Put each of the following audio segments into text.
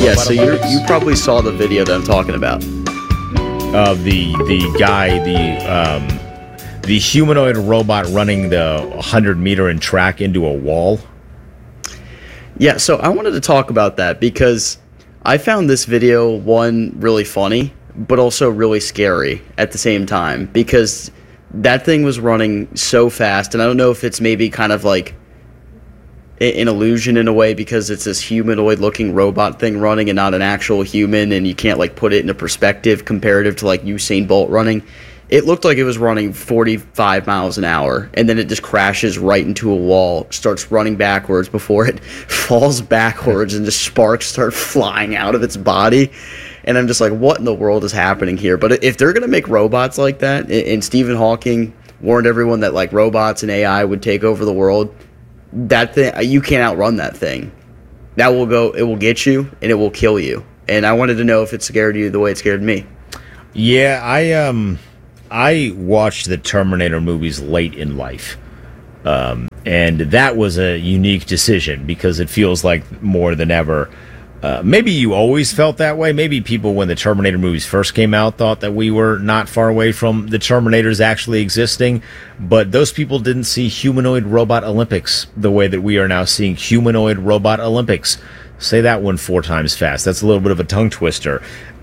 Yeah, Robot so Olympics? you probably saw the video that I'm talking about. Of the guy, the humanoid robot running the 100-meter in track into a wall. Yeah, so I wanted to talk about that because I found this video, one, really funny, but also really scary at the same time, because that thing was running so fast, and I don't know if it's maybe kind of like an illusion in a way, because it's this humanoid looking robot thing running and not an actual human, and you can't like put it into perspective comparative to like Usain Bolt running. It looked like it was running 45 miles an hour, and then it just crashes right into a wall, starts running backwards before it falls backwards, and just sparks start flying out of its body. And I'm just like, what in the world is happening here? But if they're going to make robots like that, and Stephen Hawking warned everyone that like robots and AI would take over the world, that thing, you can't outrun that thing. That will go, it will get you, and it will kill you. And I wanted to know if it scared you the way it scared me. Yeah, I watched the Terminator movies late in life. And that was a unique decision because it feels like more than ever. Maybe you always felt that way. Maybe people, when the Terminator movies first came out, thought that we were not far away from the Terminators actually existing. But those people didn't see humanoid robot Olympics the way that we are now seeing humanoid robot Olympics. Say that one 4 times fast. That's a little bit of a tongue twister.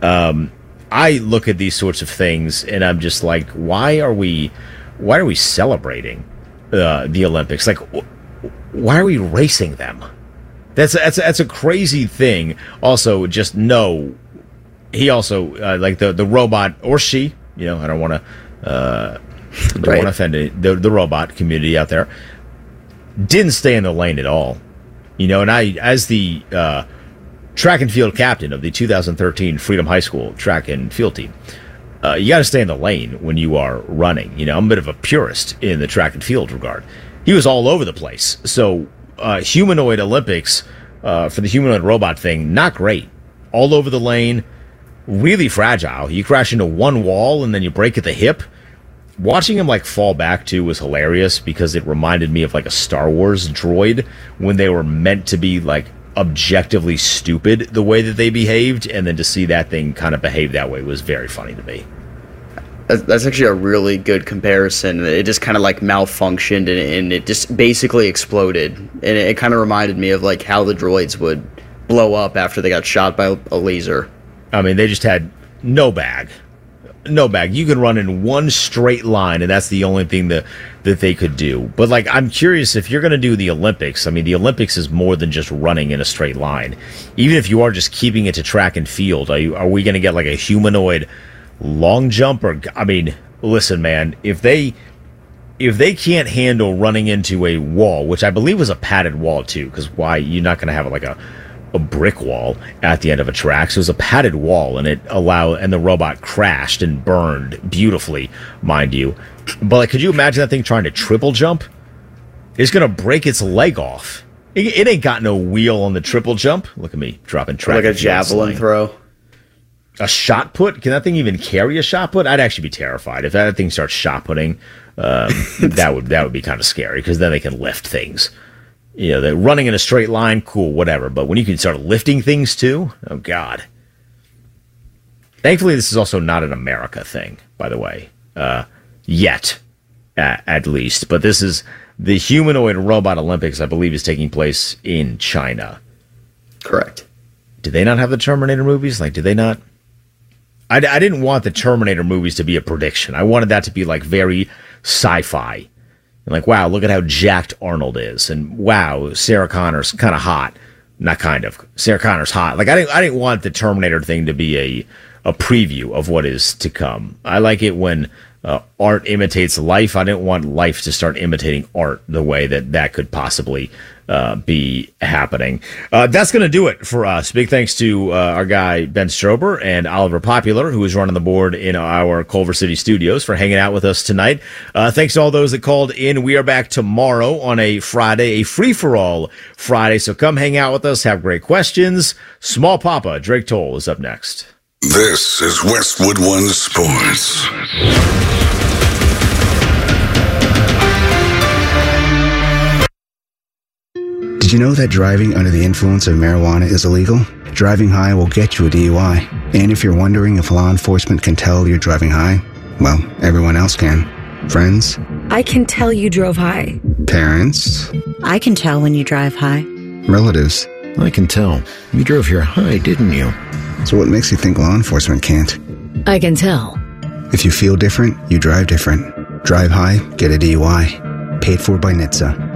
I look at these sorts of things and I'm just like, why are we celebrating the Olympics? Like, why are we racing them? That's a crazy thing. Also, just know he also like the robot, or she. You know, I don't want to offend the robot community out there. Didn't stay in the lane at all. You know, and I, as the track and field captain of the 2013 Freedom High School track and field team, you got to stay in the lane when you are running. You know, I'm a bit of a purist in the track and field regard. He was all over the place. So humanoid Olympics for the humanoid robot thing, not great. All over the lane, really fragile. You crash into one wall and then you break at the hip. Watching him like fall back too was hilarious because it reminded me of like a Star Wars droid when they were meant to be like objectively stupid the way that they behaved, and then to see that thing kind of behave that way was very funny to me. That's actually a really good comparison. It just kind of like malfunctioned and it just basically exploded. And it kind of reminded me of like how the droids would blow up after they got shot by a laser. I mean, they just had no bag. No bag. You can run in one straight line, and that's the only thing that they could do. But, like, I'm curious, if you're going to do the Olympics, I mean, the Olympics is more than just running in a straight line. Even if you are just keeping it to track and field, are we going to get, like, a humanoid long jump? Or, I mean, listen, man, if they can't handle running into a wall, which I believe was a padded wall, too, because why? You're not going to have, like, a brick wall at the end of a track. So it was a padded wall, and and the robot crashed and burned beautifully, mind you. But like, could you imagine that thing trying to triple jump? It's gonna break its leg off. It ain't got no wheel on the triple jump. Look at me dropping track. Like a javelin throw. A shot put? Can that thing even carry a shot put? I'd actually be terrified if that thing starts shot putting. That would be kind of scary because then they can lift things. You know, they're running in a straight line, cool, whatever. But when you can start lifting things too, oh God. Thankfully, this is also not an America thing, by the way, yet, at least. But this is the humanoid robot Olympics, I believe, is taking place in China. Correct. Do they not have the Terminator movies? Like, do they not? I didn't want the Terminator movies to be a prediction. I wanted that to be like very sci-fi. And like, wow, look at how jacked Arnold is. And wow, Sarah Connor's kind of hot. Not kind of. Sarah Connor's hot. Like, I didn't want the Terminator thing to be a preview of what is to come. I like it when art imitates life. I didn't want life to start imitating art the way that could possibly be happening. That's going to do it for us. Big thanks to our guy Ben Strober and Oliver Popular, who is running the board in our Culver City studios, for hanging out with us tonight. Thanks to all those that called in. We are back tomorrow on a Friday, a free-for-all Friday. So come hang out with us. Have great questions. Small Papa, Drake Toll, is up next. This is Westwood One Sports. Did you know that driving under the influence of marijuana is illegal? driving high will get you a DUI. And if you're wondering if law enforcement can tell you're driving high, well, everyone else can. Friends? I can tell you drove high. Parents? I can tell when you drive high. Relatives? I can tell. You drove here high, didn't you? So what makes you think law enforcement can't? I can tell. If you feel different, you drive different. Drive high, get a DUI. Paid for by NHTSA.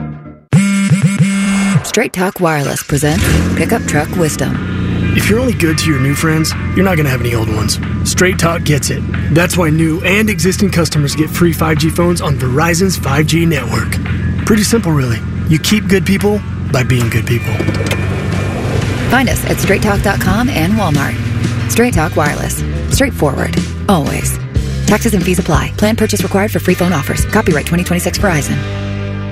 Straight Talk Wireless presents Pickup Truck Wisdom. If you're only good to your new friends, you're not going to have any old ones. Straight Talk gets it. That's why new and existing customers get free 5G phones on Verizon's 5G network. Pretty simple, really. You keep good people by being good people. Find us at straighttalk.com and Walmart. Straight Talk Wireless. Straightforward. Always. Taxes and fees apply. Plan purchase required for free phone offers. Copyright 2026 Verizon.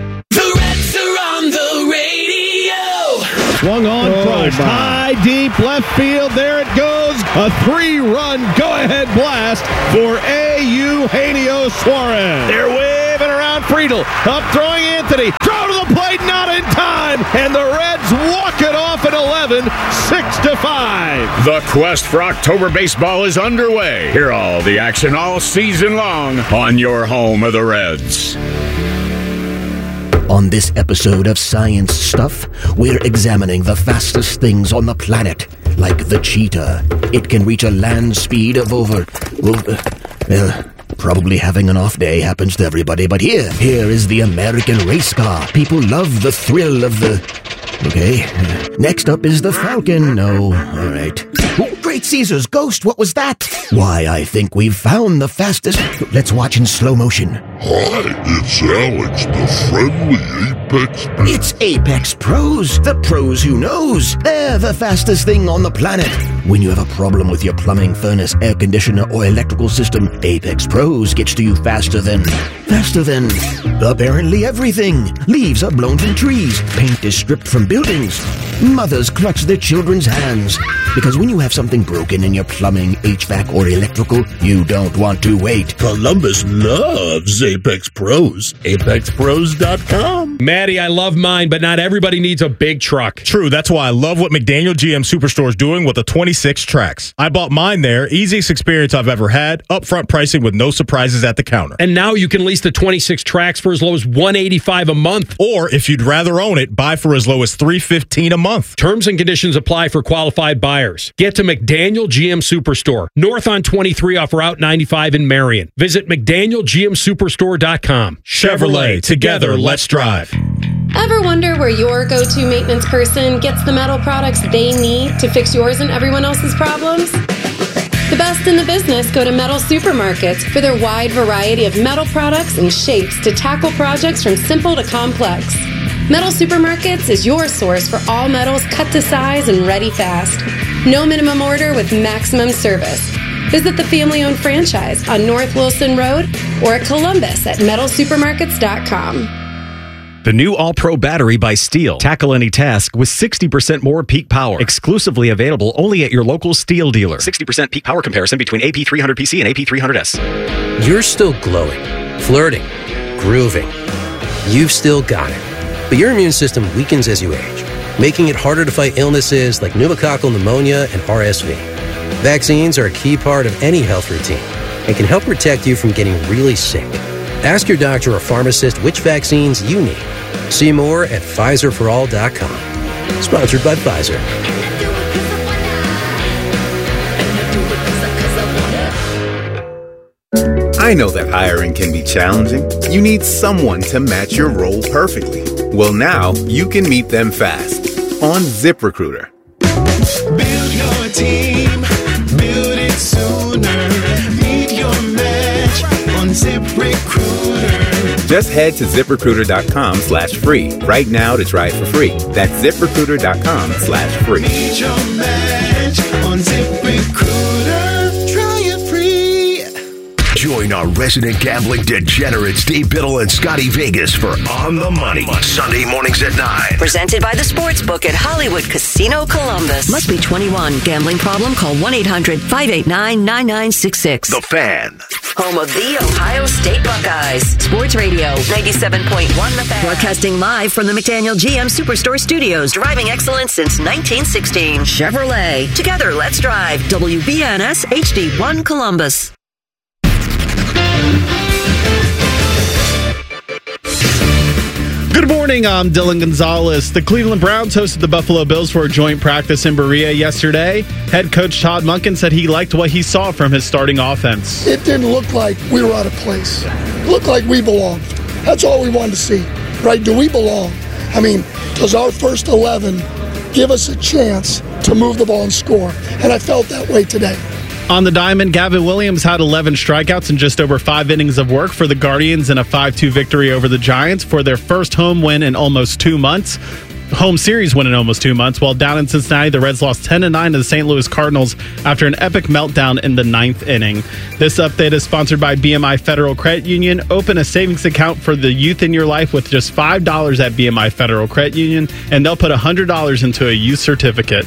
Swung on, crushed, high, deep, left field, there it goes, a 3-run go-ahead blast for Eugenio Suarez. They're waving around Friedel, up throwing Anthony, throw to the plate, not in time, and the Reds walk it off at 11, 6-5. The quest for October baseball is underway. Hear all the action all season long on your home of the Reds. On this episode of Science Stuff, we're examining the fastest things on the planet, like the cheetah. It can reach a land speed of probably having an off day happens to everybody, but here is the American race car. People love the thrill of the... Okay. Next up is the Falcon. No, all right. Oh, Great Caesar's ghost, what was that? Why, I think we've found the fastest... Let's watch in slow motion. Hi, it's Alex, the friendly Apex... It's Apex Pros, the pros who knows. They're the fastest thing on the planet. When you have a problem with your plumbing, furnace, air conditioner, or electrical system, Apex Pros gets to you faster than apparently everything. Leaves are blown from trees. Paint is stripped from buildings. Mothers clutch their children's hands. Because when you have something broken in your plumbing, HVAC, or electrical, you don't want to wait. Columbus loves Apex Pros. ApexPros.com. Maddie, I love mine, but not everybody needs a big truck. True, that's why I love what McDaniel GM Superstore is doing with the 26 tracks. I bought mine there. Easiest experience I've ever had. Upfront pricing with no surprises at the counter. And now you can lease the 26 tracks for as low as $185 a month. Or if you'd rather own it, buy for as low as $315 a month. Terms and conditions apply for qualified buyers. Get to McDaniel GM Superstore, north on 23 off Route 95 in Marion. Visit McDanielGMSuperstore.com. Chevrolet, together, let's drive. Ever wonder where your go-to maintenance person gets the metal products they need to fix yours and everyone else's problems? The best in the business go to Metal Supermarkets for their wide variety of metal products and shapes to tackle projects from simple to complex. Metal Supermarkets is your source for all metals cut to size and ready fast. No minimum order with maximum service. Visit the family-owned franchise on North Wilson Road or at Columbus at metalsupermarkets.com. The new All-Pro battery by Steel. Tackle any task with 60% more peak power. Exclusively available only at your local Steel dealer. 60% peak power comparison between AP300PC and AP300S. You're still glowing, flirting, grooving. You've still got it. But your immune system weakens as you age, making it harder to fight illnesses like pneumococcal pneumonia and RSV. Vaccines are a key part of any health routine and can help protect you from getting really sick. Ask your doctor or pharmacist which vaccines you need. See more at PfizerForAll.com. Sponsored by Pfizer. I know that hiring can be challenging. You need someone to match your role perfectly. Well, now you can meet them fast on ZipRecruiter. Build your team, build it sooner. Meet your match on ZipRecruiter. Just head to ZipRecruiter.com/free right now to try it for free. That's ZipRecruiter.com/free. Meet your match on ZipRecruiter. Try it free. Join our resident gambling degenerates Dave Biddle and Scotty Vegas for On the Money, Sunday mornings at 9. Presented by the Sportsbook at Hollywood Casino Columbus. Must be 21. Gambling problem? Call 1-800-589-9966. The Fan. home of the Ohio State Buckeyes. Sports Radio 97.1 The Fan. Broadcasting live from the McDaniel GM Superstore Studios. Driving excellence since 1916. Chevrolet. Together, let's drive. WBNS HD1 Columbus. Good morning, I'm Dylan Gonzalez. The Cleveland Browns hosted the Buffalo Bills for a joint practice in Berea yesterday. Head coach Todd Monken said he liked what he saw from his starting offense. It didn't look like we were out of place. It looked like we belonged. That's all we wanted to see, right? Do we belong? I mean, does our first 11 give us a chance to move the ball and score? And I felt that way today. On the diamond, Gavin Williams had 11 strikeouts in just over 5 innings of work for the Guardians in a 5-2 victory over the Giants for their first home win in almost 2 months. Home series win in almost 2 months, while down in Cincinnati, the Reds lost 10-9 to the St. Louis Cardinals after an epic meltdown in the 9th inning. This update is sponsored by BMI Federal Credit Union. Open a savings account for the youth in your life with just $5 at BMI Federal Credit Union, and they'll put $100 into a youth certificate.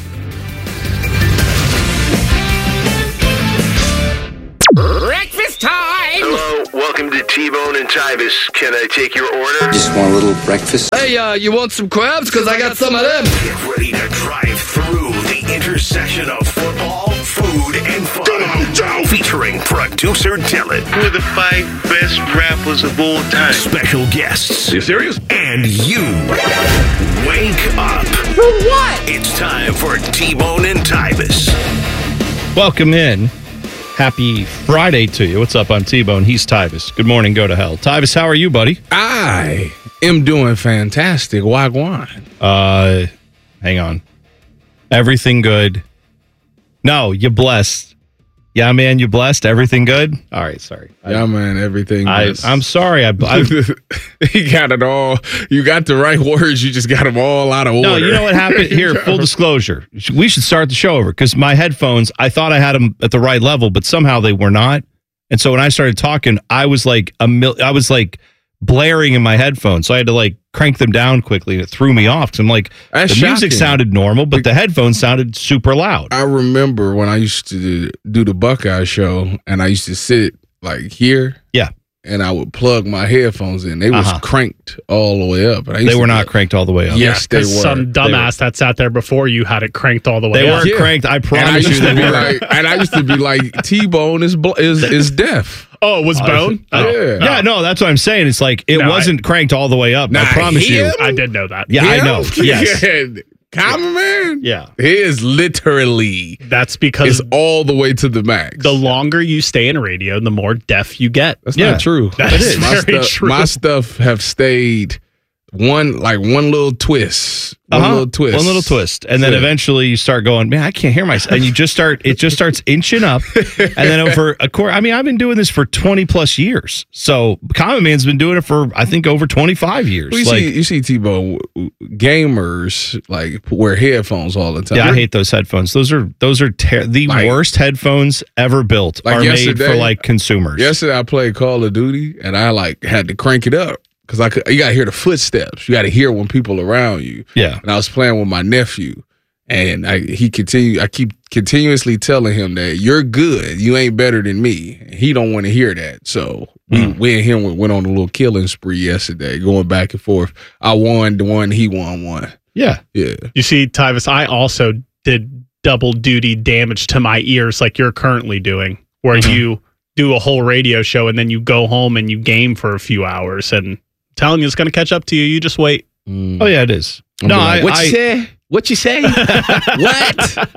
Breakfast time! Hello, welcome to T-Bone and Tybus. Can I take your order? Just want a little breakfast. Hey, you want some crabs? Because I got some of them. Get ready to drive through the intersection of football, food, and fun. Featuring producer Dylan. Who are the 5 best rappers of all time? Special guests. Are you serious? And you. Wake up. For what? It's time for T-Bone and Tybus. Welcome in. Happy Friday to you. What's up? I'm T-Bone. He's Tybus. Good morning. Go to hell. Tybus, how are you, buddy? I am doing fantastic. Wagwan. Hang on. Everything good. No, you're blessed. Yeah, man, you blessed. Everything good? All right, sorry. Yeah, man, everything. I'm sorry. You got it all. You got the right words. You just got them all out of order. No, you know what happened? Here, full disclosure. We should start the show over because my headphones, I thought I had them at the right level, but somehow they were not. And so when I started talking, I was like blaring in my headphones. So I had to crank them down quickly, and it threw me off because I'm like, That's the music shocking. sounded normal, but the headphones sounded super loud. I remember when I used to do the Buckeye show, and I used to sit here. Yeah. And I would plug my headphones in. They was cranked all the way up. They were not cranked all the way up. Yes, they were. Some dumbass that sat there before you had it cranked all the way They up. weren't cranked. I promise you they weren't. And I used to be like, T-Bone is deaf. Oh, it was Bone? Yeah, no, that's what I'm saying. It's like it wasn't cranked all the way up. I promise you. I did know that. Yeah, I know. Yes. Common man. Yeah. His literally. That's because it's all the way to the max. The longer you stay in radio, the more deaf you get. That's not true. That is very true. My stuff have stayed one little twist. One little twist. And then eventually you start going, man, I can't hear myself. And it just starts inching up. And then over a quarter, I mean, I've been doing this for 20 plus years. So Common Man's been doing it for, I think, over 25 years. Well, you see T-Bone gamers wear headphones all the time. Yeah, I hate those headphones. Those are the worst headphones ever built are made for consumers. Yesterday I played Call of Duty and I had to crank it up. Because you got to hear the footsteps. You got to hear when people around you. Yeah. And I was playing with my nephew. And I keep continuously telling him that you're good. You ain't better than me. He don't want to hear that. So we and him went on a little killing spree yesterday, going back and forth. I won the one, he won one. Yeah. Yeah. You see, Tybus, I also did double duty damage to my ears like you're currently doing, where you do a whole radio show and then you go home and you game for a few hours and telling you it's going to catch up to you. You just wait. Oh yeah, it is. What you say? What you say? What?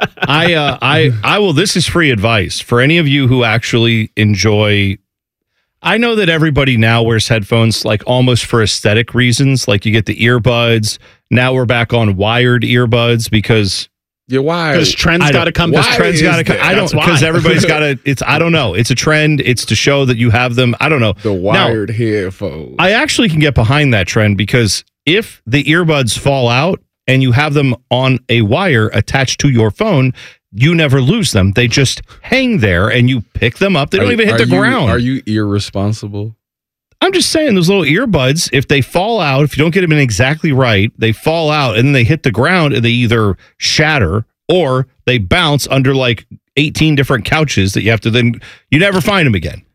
I will. This is free advice for any of you who actually enjoy. I know that everybody now wears headphones almost for aesthetic reasons. Like you get the earbuds. Now we're back on wired earbuds because. You're wired. Because trends got to come. Trends got to come. I don't because everybody's got to. It's I don't know. It's a trend. It's to show that you have them. I don't know. The wired headphones. I actually can get behind that trend because if the earbuds fall out and you have them on a wire attached to your phone, you never lose them. They just hang there and you pick them up. They don't even hit the ground. Are you irresponsible? I'm just saying those little earbuds, if they fall out, if you don't get them in exactly right, they fall out and then they hit the ground and they either shatter or they bounce under 18 different couches that you have to you never find them again.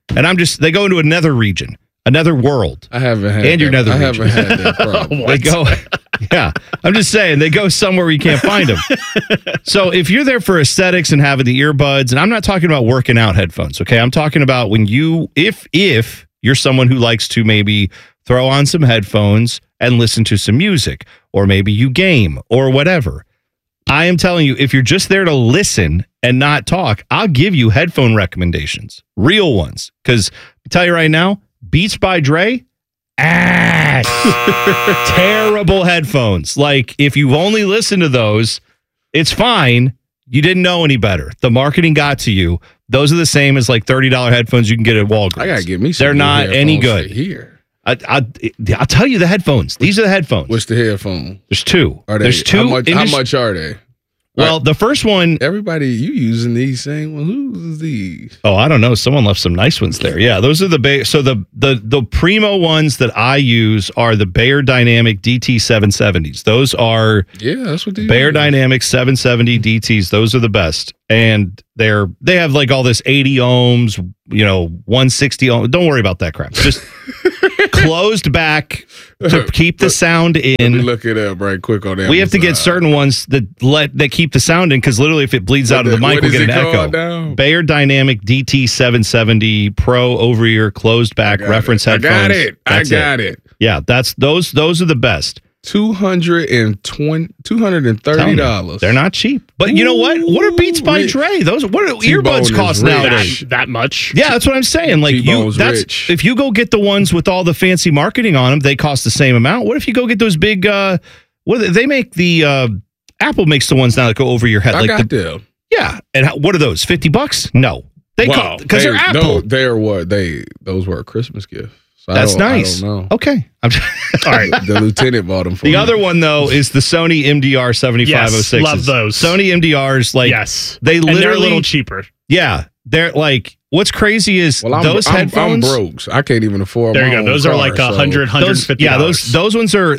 And they go into another region, another world. I haven't had and your nether region. I haven't had that problem. They go, yeah. I'm just saying, they go somewhere where you can't find them. So if you're there for aesthetics and having the earbuds, and I'm not talking about working out headphones, okay? I'm talking about when if you're someone who likes to maybe throw on some headphones and listen to some music, or maybe you game or whatever. I am telling you, if you're just there to listen and not talk, I'll give you headphone recommendations, real ones. Because I tell you right now, Beats by Dre, ass. Terrible headphones. Like, if you've only listened to those, it's fine. You didn't know any better. The marketing got to you. Those are the same as like $30 headphones you can get at Walgreens. I gotta get me some. They're not any good. Here. I'll tell you the headphones. These are the headphones. What's the headphone? There's two. There's two. How much are they? Well, the first one. Everybody, you using these same ones? Who's these? Oh, I don't know. Someone left some nice ones there. Yeah, those are the so the primo ones that I use are the Bayer Dynamic DT 770s. Those are that's what they Bayer Dynamic 770 DTs. Those are the best, and they have like all this 80 ohms, 160 ohms. Don't worry about that crap. Just closed back to keep the sound in. Let me look it up right quick on that. We have to get certain ones that keep the sound in, because literally if it bleeds out of the mic, we'll get an echo. Now? Bayer Dynamic DT 770 Pro over-ear closed back reference headphones. I got it. Yeah, those are the best. $230. They're not cheap. But you know what? What are Beats by Dre? What do earbuds cost nowadays? That much? Yeah, that's what I'm saying. Like if you go get the ones with all the fancy marketing on them, they cost the same amount. What if you go get those big they make the Apple makes the ones now that go over your head. I got them. Yeah. And what are those? $50? No. Because they're Apple. Those were a Christmas gift. So that's nice. I don't know. Okay. All right. The lieutenant bought them for me. The other one, though, is the Sony MDR 7506. Yes, love those. Sony MDRs, they literally... And they're a little cheaper. Yeah. They're like... What's crazy is those headphones... I'm broke. So I can't even afford There you go. Those are like $100, $150. Yeah, those ones are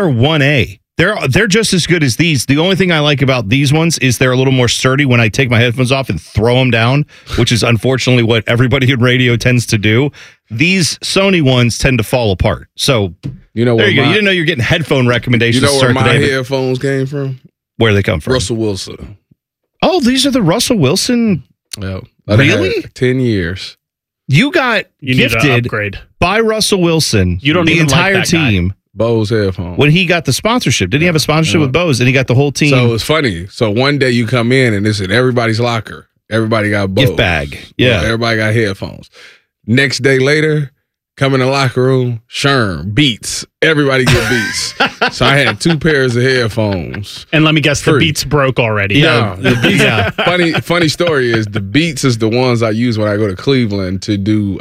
1A. They're just as good as these. The only thing I like about these ones is they're a little more sturdy when I take my headphones off and throw them down, which is unfortunately what everybody in radio tends to do. These Sony ones tend to fall apart. So there you go. You didn't know you're getting headphone recommendations. You know where my headphones came from? Where they come from? Russell Wilson. Oh, these are the Russell Wilson. Yeah. Really? 10 years. You got gifted by Russell Wilson. You don't the even entire like that team. Guy. Bose headphones. When he got the sponsorship, didn't he have a sponsorship with Bose? And he got the whole team. So it's funny. So one day you come in and it's in everybody's locker. Everybody got Bose. Gift bag. Yeah. Everybody got headphones. Next day later, come in the locker room, Sherm, Beats. Everybody get Beats. So I had 2 pairs of headphones. And let me guess, the Beats broke already. Yeah. The Beats, funny story is the Beats is the ones I use when I go to Cleveland to do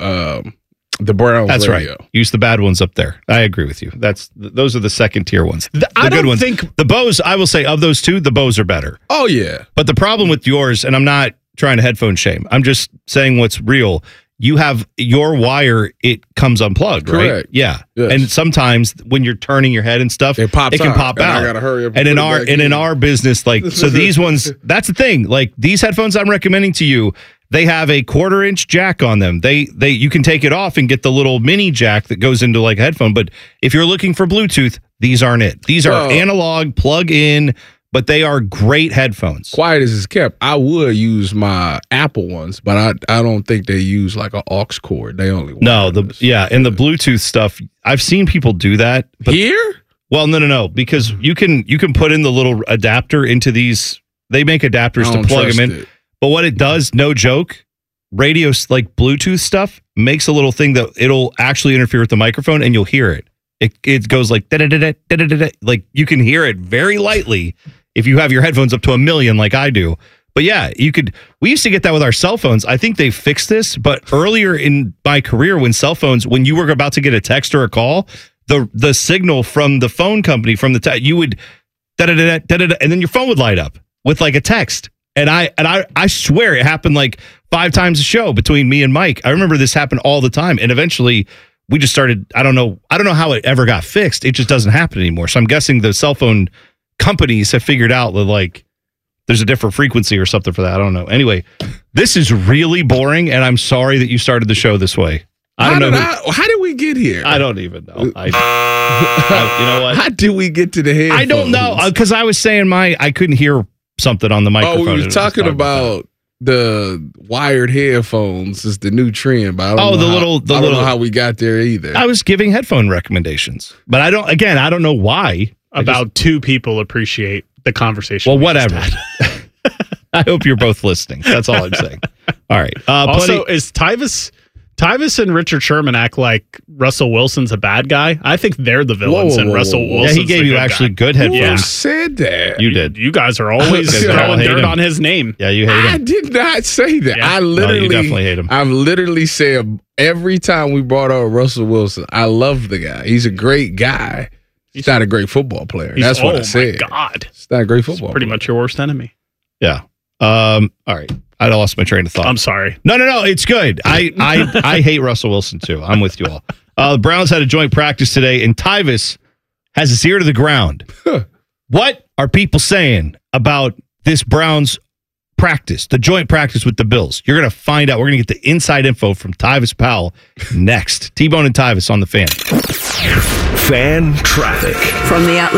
the Browns That's radio. Right. Use the bad ones up there. I agree with you. Those are the second tier ones. The good ones. The Bose, I will say, of those two, the Bose are better. Oh, yeah. But the problem with yours, and I'm not trying to headphone shame, I'm just saying what's real. You have your wire, it comes unplugged, right? Correct. Yeah. Yes. And sometimes when you're turning your head and stuff, it can pop out. I gotta hurry up and in our business, like, so these ones, that's the thing. Like, these headphones I'm recommending to you, they have a 1/4-inch jack on them. You can take it off and get the little mini jack that goes into like a headphone. But if you're looking for Bluetooth, these aren't it. These are analog, plug in, but they are great headphones. Quiet as it's kept, I would use my Apple ones, but I don't think they use like an aux cord. They only and the Bluetooth stuff. I've seen people do that. But, here? Well, no, because you can put in the little adapter into these. They make adapters to plug them in. But what it does, no joke, radio like Bluetooth stuff makes a little thing that it'll actually interfere with the microphone, and you'll hear it. It goes like da-da-da-da-da-da-da. Like you can hear it very lightly if you have your headphones up to 1 million like I do. But yeah, we used to get that with our cell phones. I think they fixed this, but earlier in my career when you were about to get a text or a call, the signal from the phone company, you would da-da-da-da-da-da, and then your phone would light up with like a text. And I swear it happened like 5 times a show between me and Mike. I remember this happened all the time. And eventually we just started, I don't know how it ever got fixed. It just doesn't happen anymore. So I'm guessing the cell phone companies have figured out that like there's a different frequency or something for that. I don't know. Anyway, This is really boring, and I'm sorry that you started the show this way. How did we get here? I don't even know. You know what? How did we get to the headphones? I don't know, because I was saying I couldn't hear something on the microphone. Oh, we were talking about the wired headphones is the new trend, but I don't know how we got there either. I was giving headphone recommendations, but I don't know why. About two people appreciate the conversation. Well, whatever. I hope you're both listening. That's all I'm saying. All right. Also, is Tyvis and Richard Sherman act like Russell Wilson's a bad guy? I think they're the villains, and Russell Wilson's he gave you actually good headphones. Who said that? You did. You guys are always throwing dirt on his name. Yeah, you hate him. I did not say that. Yeah. You definitely hate him. I've literally said every time we brought up Russell Wilson, I love the guy. He's a great guy. He's not a great football player. That's what I said. Oh, my God. He's not a great football Pretty player. much your worst enemy. Yeah. All right. I lost my train of thought. I'm sorry. No. It's good. I hate Russell Wilson, too. I'm with you all. The Browns had a joint practice today, and Tyvis has his ear to the ground. What are people saying about this Browns practice, the joint practice with the Bills? You're going to find out. We're going to get the inside info from Tyvis Powell next. T-Bone and Tyvis on the Fan. Fan traffic. From the Atlas